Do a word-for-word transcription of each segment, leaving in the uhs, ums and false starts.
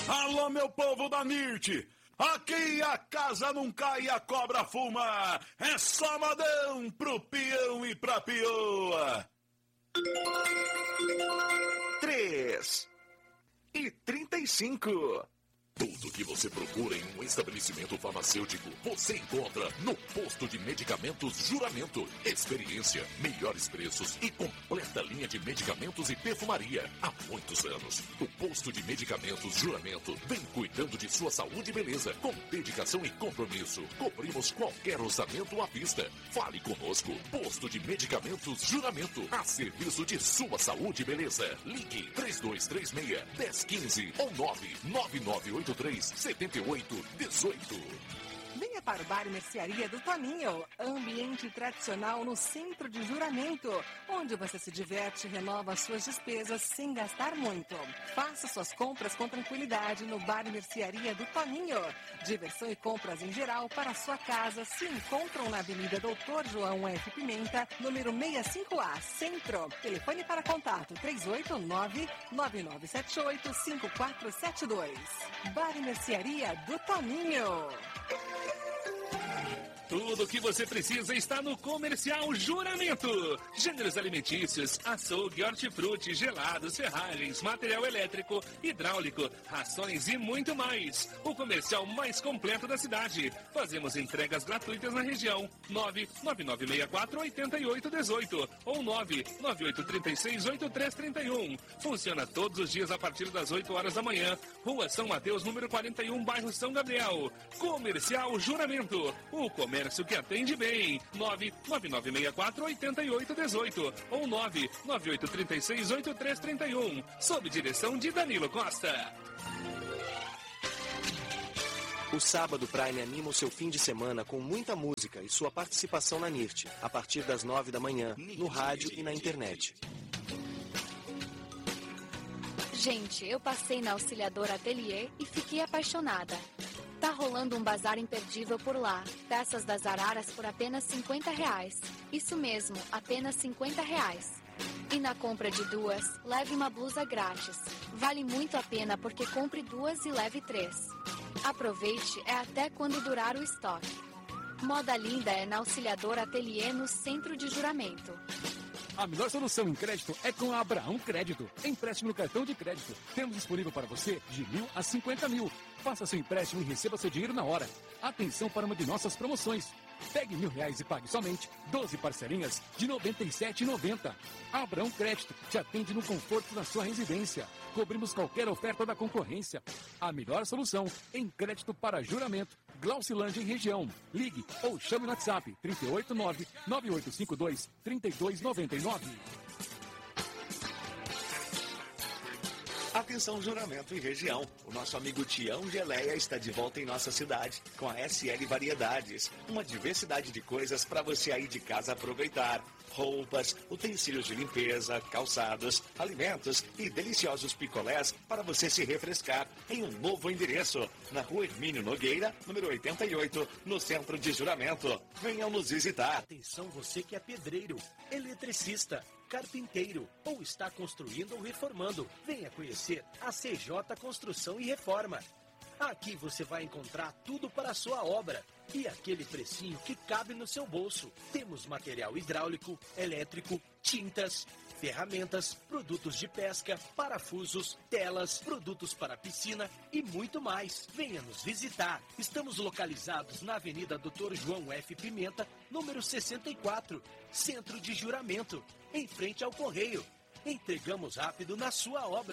Alô, meu povo da Nirt! Aqui a casa não cai e a cobra fuma. É só modão pro peão e pra peoa. Três e trinta e cinco. Tudo que você procura em um estabelecimento farmacêutico, você encontra no Posto de Medicamentos Juramento. Experiência, melhores preços e completa linha de medicamentos e perfumaria. Há muitos anos, o Posto de Medicamentos Juramento vem cuidando de sua saúde e beleza. Com dedicação e compromisso, cobrimos qualquer orçamento à vista. Fale conosco. Posto de Medicamentos Juramento, a serviço de sua saúde e beleza. Ligue três dois três seis, um zero um cinco ou nove nove nove oito três sete oito um oito. Venha para o Bar e Mercearia do Toninho, ambiente tradicional no centro de Juramento, onde você se diverte e renova suas despesas sem gastar muito. Faça suas compras com tranquilidade no Bar e Mercearia do Toninho. Diversão e compras em geral para a sua casa se encontram na Avenida Doutor João F. Pimenta, número sessenta e cinco A, Centro. Telefone para contato três oito nove, nove nove sete oito, cinco quatro sete dois. Bar e Mercearia do Toninho. Tudo o que você precisa está no Comercial Juramento. Gêneros alimentícios, açougue, hortifruti, gelados, ferragens, material elétrico, hidráulico, rações e muito mais. O comercial mais completo da cidade. Fazemos entregas gratuitas na região. nove nove nove seis quatro oito oito um oito ou nove nove oito três seis oito três três um. Funciona todos os dias a partir das oito horas da manhã. Rua São Mateus, número quarenta e um, bairro São Gabriel. Comercial Juramento. O comércio que atende bem. nove nove nove seis quatro oito oito um oito ou nove nove oito três seis oito três três um. Sob direção de Danilo Costa. O Sábado Prime anima o seu fim de semana com muita música e sua participação na Nirt, a partir das nove da manhã, no rádio e na internet. Gente, eu passei na Auxiliadora Atelier e fiquei apaixonada. Tá rolando um bazar imperdível por lá. Peças das araras por apenas cinquenta reais. Isso mesmo, apenas cinquenta reais. E na compra de duas, leve uma blusa grátis. Vale muito a pena porque compre duas e leve três. Aproveite, é até quando durar o estoque. Moda linda é na Auxiliadora Atelier, no centro de Juramento. A melhor solução em crédito é com a Abraão Crédito. Empréstimo no cartão de crédito. Temos disponível para você de mil a cinquenta mil. Faça seu empréstimo e receba seu dinheiro na hora. Atenção para uma de nossas promoções. Pegue mil reais e pague somente doze parcelinhas de noventa e sete reais e noventa centavos. Abraão Crédito te atende no conforto da sua residência. Cobrimos qualquer oferta da concorrência. A melhor solução em crédito para Juramento. Glaucilândia em região. Ligue ou chame no WhatsApp três oito nove, nove oito cinco dois, três dois nove nove. Atenção Juramento e região. O nosso amigo Tião Geleia está de volta em nossa cidade com a S L Variedades. Uma diversidade de coisas para você aí de casa aproveitar. Roupas, utensílios de limpeza, calçados, alimentos e deliciosos picolés para você se refrescar em um novo endereço. Na rua Hermínio Nogueira, número oitenta e oito, no centro de Juramento. Venham nos visitar. Atenção você que é pedreiro, eletricista, carpinteiro ou está construindo ou reformando. Venha conhecer a C J Construção e Reforma. Aqui você vai encontrar tudo para a sua obra e aquele precinho que cabe no seu bolso. Temos material hidráulico, elétrico, tintas, ferramentas, produtos de pesca, parafusos, telas, produtos para piscina e muito mais. Venha nos visitar. Estamos localizados na Avenida Doutor João F. Pimenta, número sessenta e quatro, Centro de Juramento, em frente ao Correio. Entregamos rápido na sua obra.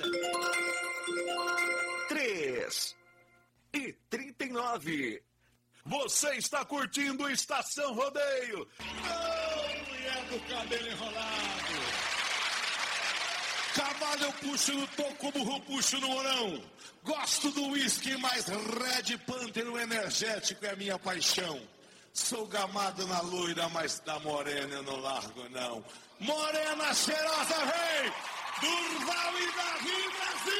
Três e trinta e nove. Você está curtindo Estação Rodeio. Oh, mulher do cabelo enrolado. Cavalo eu puxo no toco, burro puxo no morão. Gosto do uísque, mas Red Panther energético é minha paixão. Sou gamado na loira, mas da morena eu não largo não. Morena cheirosa, vem! Durval e Davi Brasil!